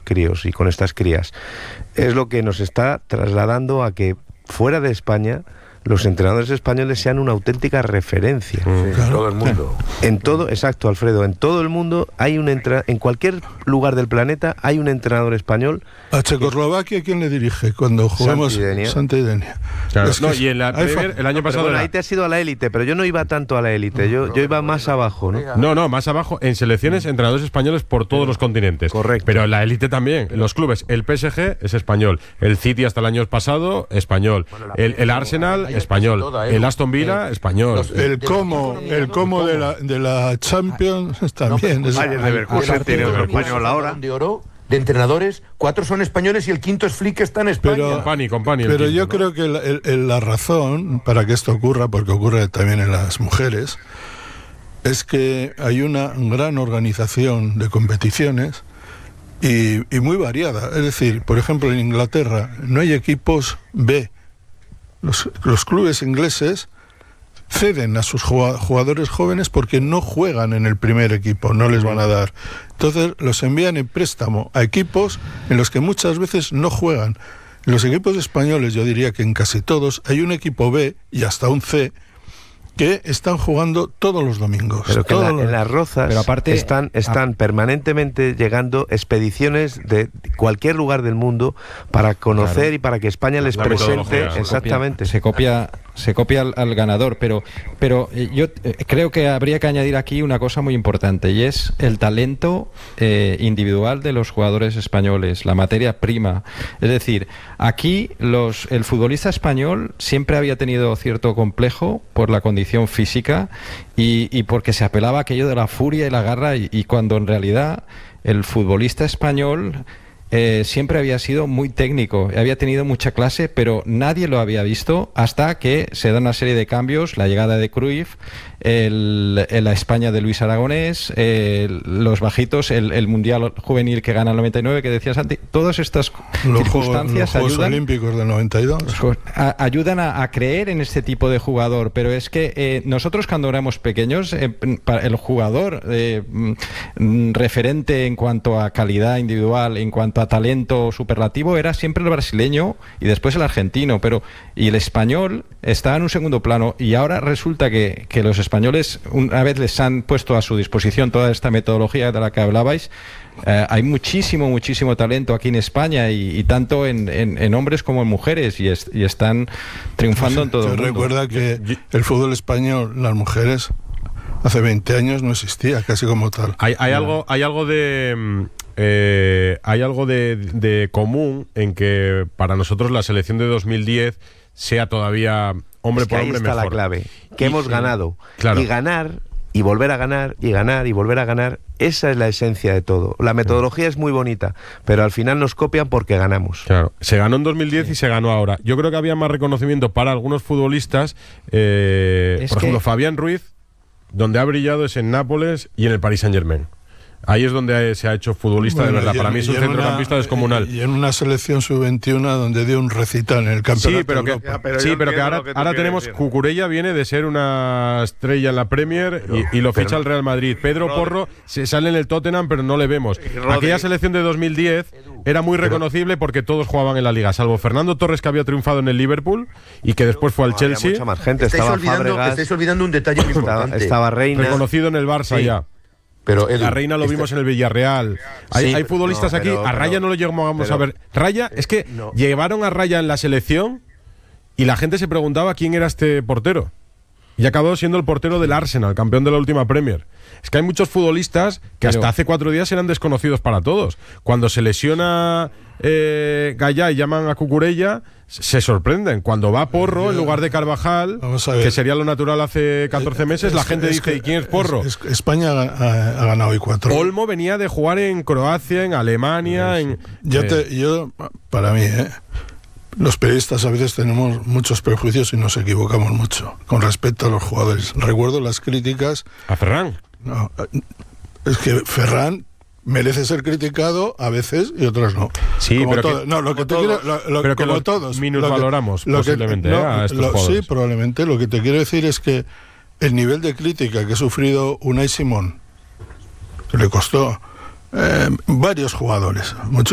críos y con estas crías. Es lo que nos está trasladando a que fuera de España los entrenadores españoles sean una auténtica referencia. En todo el mundo. En todo, exacto, Alfredo, en todo el mundo hay en cualquier lugar del planeta hay un entrenador español. A Checoslovaquia, ¿quién le dirige cuando jugamos? Santidenia. Claro. No, y en la Premier, el año pasado... Bueno, ahí te has ido a la élite, pero yo no iba tanto a la élite, yo iba más abajo, ¿no? No, más abajo, en selecciones, entrenadores españoles por todos los continentes. Correcto. Pero en la élite también, los clubes, el PSG es español, el City hasta el año pasado, español, el Arsenal, español, el Aston Villa, español. El como de la Champions también. Bayern Leverkusen tiene otro español ahora. De oro de entrenadores, 4 son españoles y el quinto es Flick, que está en España. Pero yo creo que la razón para que esto ocurra, porque ocurre también en las mujeres, es que hay una gran organización de competiciones y muy variada. Es decir, por ejemplo, en Inglaterra no hay equipos B. Los clubes ingleses ceden a sus jugadores jóvenes porque no juegan en el primer equipo, no les van a dar. Entonces los envían en préstamo a equipos en los que muchas veces no juegan. En los equipos españoles, yo diría que en casi todos, hay un equipo B y hasta un C que están jugando todos los domingos. Pero que en las Rozas están permanentemente llegando expediciones de cualquier lugar del mundo para conocer y para que España les presente exactamente. Se copia al ganador, pero yo creo que habría que añadir aquí una cosa muy importante, y es el talento individual de los jugadores españoles, la materia prima. Es decir, aquí el futbolista español siempre había tenido cierto complejo por la condición física y porque se apelaba a aquello de la furia y la garra, y cuando en realidad el futbolista español siempre había sido muy técnico, había tenido mucha clase, pero nadie lo había visto hasta que se da una serie de cambios, la llegada de Cruyff, la España de Luis Aragonés, los bajitos, el Mundial Juvenil que gana el 99, que decías antes, todas estas circunstancias los Juegos Olímpicos del 92 ayudan a creer en este tipo de jugador. Pero es que nosotros cuando éramos pequeños, el jugador referente en cuanto a calidad individual, en cuanto a talento superlativo, era siempre el brasileño y después el argentino, y el español estaba en un segundo plano. Y ahora resulta que los españoles, una vez les han puesto a su disposición toda esta metodología de la que hablabais, hay muchísimo talento aquí en España, y tanto en hombres como en mujeres, y están triunfando en todo el mundo. Recuerda que el fútbol español, las mujeres, hace 20 años no existía casi como tal. Hay algo de común en que para nosotros la selección de 2010 sea todavía hombre por hombre mejor. Ahí está la clave, que hemos ganado. Claro. Y ganar, y volver a ganar, y ganar, y volver a ganar, esa es la esencia de todo. La metodología es muy bonita, pero al final nos copian porque ganamos. Claro, se ganó en 2010 y se ganó ahora. Yo creo que había más reconocimiento para algunos futbolistas, por ejemplo, Fabián Ruiz, donde ha brillado es en Nápoles y en el Paris Saint-Germain. Ahí es donde se ha hecho futbolista de verdad. Para mí es un centrocampista descomunal. Y en una selección sub-21 donde dio un recital en el campeonato. Pero que ahora tenemos... Cucurella viene de ser una estrella en la Premier y lo ficha el Real Madrid. Pedro Porro se sale en el Tottenham, pero no le vemos. Aquella selección de 2010 era muy reconocible porque todos jugaban en la Liga, salvo Fernando Torres, que había triunfado en el Liverpool y que después fue al Chelsea. Mucha más gente. Estáis olvidando un detalle muy importante. Estaba Reina. Reconocido en el Barça ya. Pero la Reina lo vimos en el Villarreal. Hay futbolistas aquí. A Raya no lo llegamos a ver. Raya, es que llevaron a Raya en la selección y la gente se preguntaba quién era este portero. Y acabó siendo el portero del Arsenal, campeón de la última Premier. Es que hay muchos futbolistas que hasta hace 4 días eran desconocidos para todos. Cuando se lesiona Gallá y llaman a Cucurella, se sorprenden. Cuando va Porro en lugar de Carvajal, que sería lo natural hace 14 meses, la gente dice, ¿y quién es Porro? España ha ganado hoy 4. Olmo venía de jugar en Croacia, en Alemania. Para mí, los periodistas a veces tenemos muchos prejuicios y nos equivocamos mucho con respecto a los jugadores. Recuerdo las críticas a Ferran. No, es que Ferran merece ser criticado a veces y otras no. Sí, como pero todo. No, lo que te quiero, pero como que todos minusvaloramos posiblemente a estos jugadores. Sí, probablemente. Lo que te quiero decir es que el nivel de crítica que ha sufrido Unai Simón, que le costó varios jugadores, muchos